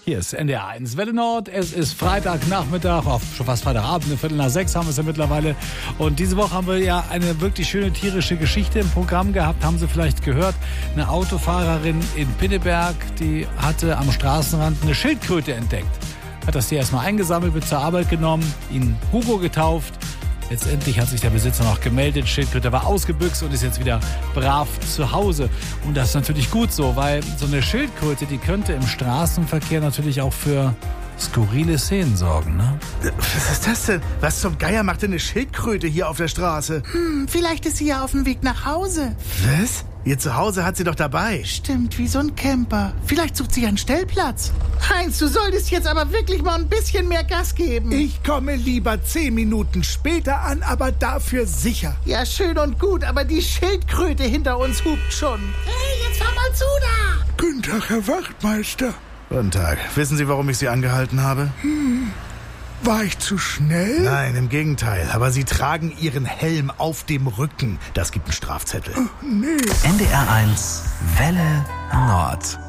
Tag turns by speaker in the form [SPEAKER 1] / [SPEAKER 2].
[SPEAKER 1] Hier ist NDR 1 Welle Nord. Es ist Freitagnachmittag, schon fast Freitagabend, 5:45 haben wir es ja mittlerweile. Und diese Woche haben wir ja eine wirklich schöne tierische Geschichte im Programm gehabt. Haben Sie vielleicht gehört? Eine Autofahrerin in Pinneberg, die hatte am Straßenrand eine Schildkröte entdeckt. Hat das Tier erstmal eingesammelt, mit zur Arbeit genommen, ihn Hugo getauft. Letztendlich hat sich der Besitzer noch gemeldet, Schildkröte war ausgebüxt und ist jetzt wieder brav zu Hause. Und das ist natürlich gut so, weil so eine Schildkröte, die könnte im Straßenverkehr natürlich auch für skurrile Szenen sorgen, ne?
[SPEAKER 2] Was ist das denn? Was zum Geier macht denn eine Schildkröte hier auf der Straße?
[SPEAKER 3] Vielleicht ist sie ja auf dem Weg nach Hause.
[SPEAKER 2] Was? Ihr Zuhause hat sie doch dabei.
[SPEAKER 3] Stimmt, wie so ein Camper. Vielleicht sucht sie einen Stellplatz. Heinz, du solltest jetzt aber wirklich mal ein bisschen mehr Gas geben.
[SPEAKER 4] Ich komme lieber 10 Minuten später an, aber dafür sicher.
[SPEAKER 3] Ja, schön und gut, aber die Schildkröte hinter uns hupt schon. Hey, jetzt fahr mal zu da!
[SPEAKER 4] Guten Tag, Herr Wachtmeister.
[SPEAKER 2] Guten Tag. Wissen Sie, warum ich Sie angehalten habe?
[SPEAKER 4] War ich zu schnell?
[SPEAKER 2] Nein, im Gegenteil. Aber Sie tragen Ihren Helm auf dem Rücken. Das gibt einen Strafzettel.
[SPEAKER 4] Nee.
[SPEAKER 5] NDR 1 Welle Nord.